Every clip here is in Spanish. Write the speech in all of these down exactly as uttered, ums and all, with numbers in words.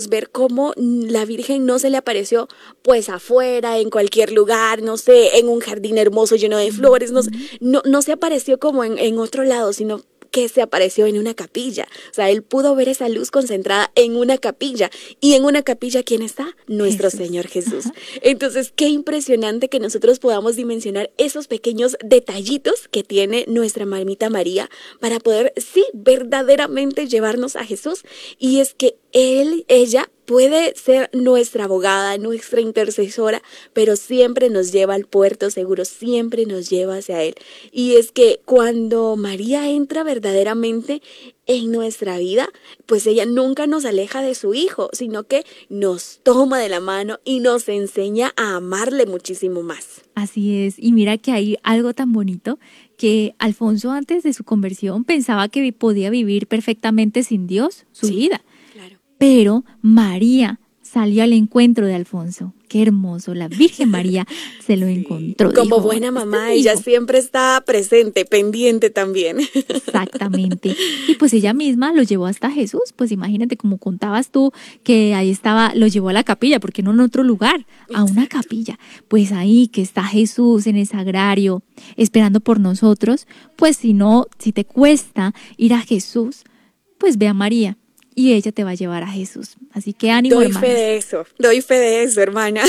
podemos ver cómo la Virgen no se le apareció pues afuera, en cualquier lugar, no sé, en un jardín hermoso lleno de flores, no, no, no se apareció como en, en otro lado, sino que se apareció en una capilla. O sea, él pudo ver esa luz concentrada en una capilla. Y en una capilla, ¿quién está? Nuestro Jesús. Señor Jesús. Ajá. Entonces, qué impresionante que nosotros podamos dimensionar esos pequeños detallitos que tiene nuestra mamita María para poder, sí, verdaderamente llevarnos a Jesús. Y es que él, ella, puede ser nuestra abogada, nuestra intercesora, pero siempre nos lleva al puerto seguro, siempre nos lleva hacia Él. Y es que cuando María entra verdaderamente en nuestra vida, pues ella nunca nos aleja de su Hijo, sino que nos toma de la mano y nos enseña a amarle muchísimo más. Así es, y mira que hay algo tan bonito que Alfonso antes de su conversión pensaba que podía vivir perfectamente sin Dios su sí. vida. Pero María salió al encuentro de Alfonso. Qué hermoso, la Virgen María se lo sí. encontró. Como dijo, buena mamá, ella hijo. siempre está presente, pendiente también. Exactamente. Y pues ella misma lo llevó hasta Jesús. Pues imagínate, como contabas tú, que ahí estaba, lo llevó a la capilla, porque no en otro lugar, a una Exacto. capilla. Pues ahí que está Jesús en el sagrario, esperando por nosotros. Pues si no, si te cuesta ir a Jesús, pues ve a María. Y ella te va a llevar a Jesús. Así que ánimo, doy hermanos. Doy fe de eso, doy fe de eso, hermana.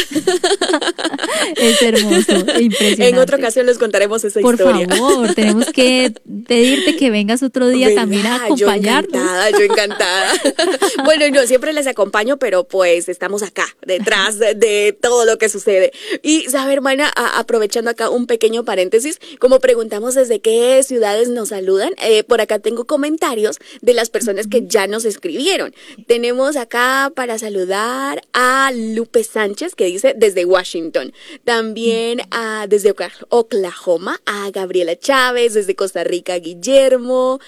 Es hermoso, impresionante. En otra ocasión les contaremos esa Por historia. Por favor, tenemos que pedirte que vengas otro día ¿verdad? También a acompañarnos. Yo encantada, yo encantada. Bueno, yo siempre les acompaño, pero pues estamos acá, detrás de, de todo lo que sucede. Y, sabe, hermana, a, aprovechando acá un pequeño paréntesis, como preguntamos desde qué ciudades nos saludan, eh, por acá tengo comentarios de las personas que ya nos escriben. Vieron. Tenemos acá para saludar a Lupe Sánchez, que dice desde Washington. También a, desde Oklahoma, a Gabriela Chávez, desde Costa Rica, Guillermo,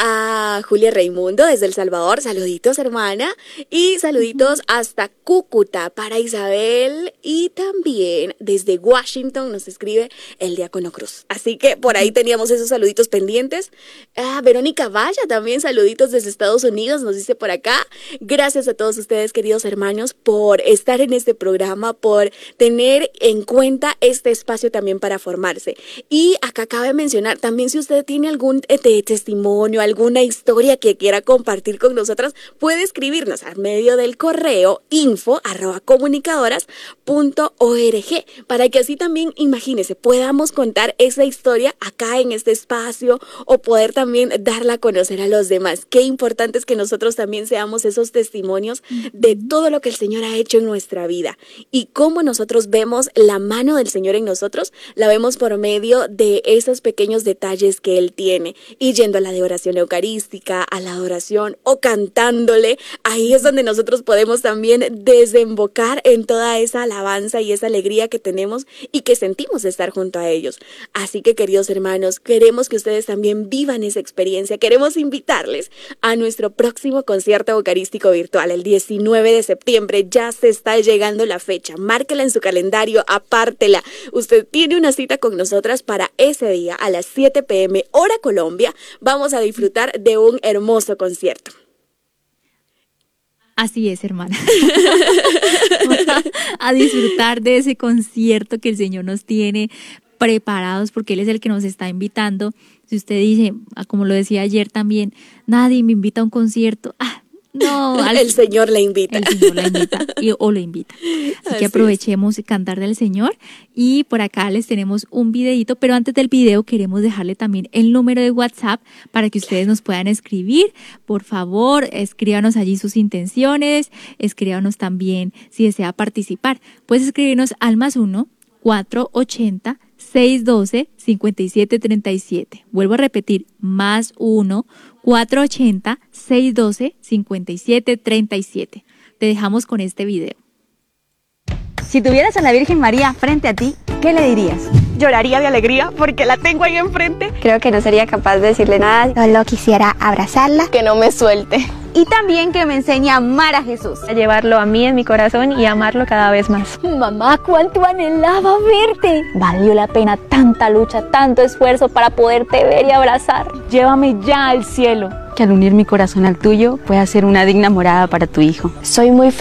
a Julia Raimundo, desde El Salvador. Saluditos, hermana. Y saluditos hasta Cúcuta para Isabel. Y también desde Washington nos escribe el Diácono Cruz. Así que por ahí teníamos esos saluditos pendientes. A Verónica Valla también, saluditos desde Estados Unidos, nos dice por acá. Gracias a todos ustedes, queridos hermanos, por estar en este programa, por tener en cuenta este espacio también para formarse. Y acá cabe mencionar también, si usted tiene algún eh, testimonio, alguna historia que quiera compartir con nosotras, puede escribirnos al medio del correo info arroba comunicadoras punto org, para que así también, imagínese, podamos contar esa historia acá en este espacio o poder también darla a conocer a los demás. Qué importante es que nosotros también también seamos esos testimonios de todo lo que el Señor ha hecho en nuestra vida y cómo nosotros vemos la mano del Señor en nosotros, la vemos por medio de esos pequeños detalles que Él tiene, y yendo a la de oración eucarística, a la adoración o cantándole, ahí es donde nosotros podemos también desembocar en toda esa alabanza y esa alegría que tenemos y que sentimos de estar junto a ellos. Así que, queridos hermanos, queremos que ustedes también vivan esa experiencia, queremos invitarles a nuestro próximo concierto eucarístico virtual el diecinueve de septiembre. Ya se está llegando la fecha, márquela en su calendario, apártela. Usted tiene una cita con nosotras para ese día a las siete pe eme hora Colombia. Vamos a disfrutar de un hermoso concierto. Así es, hermana. Vamos a, a disfrutar de ese concierto que el Señor nos tiene preparados, porque Él es el que nos está invitando. Si usted dice, como lo decía ayer también, nadie me invita a un concierto, ah, no, al, el Señor le invita. El Señor la invita y, o lo invita. Así, Así que aprovechemos de cantarle al Señor. Y por acá les tenemos un videito, pero antes del video queremos dejarle también el número de WhatsApp para que ustedes nos puedan escribir. Por favor, escríbanos allí sus intenciones, escríbanos también si desea participar. Puedes escribirnos al más uno, cuatro ochenta, seiscientos doce, cincuenta y siete treinta y siete. Vuelvo a repetir, más uno, cuatro ochenta, seiscientos doce, cincuenta y siete treinta y siete. Te dejamos con este video. Si tuvieras a la Virgen María frente a ti, ¿qué le dirías? Lloraría de alegría porque la tengo ahí enfrente. Creo que no sería capaz de decirle nada. Solo quisiera abrazarla. Que no me suelte. Y también que me enseñe a amar a Jesús. A llevarlo a mí en mi corazón y amarlo cada vez más. Mamá, cuánto anhelaba verte. Valió la pena tanta lucha, tanto esfuerzo para poderte ver y abrazar. Llévame ya al cielo. Que al unir mi corazón al tuyo pueda ser una digna morada para tu hijo. Soy muy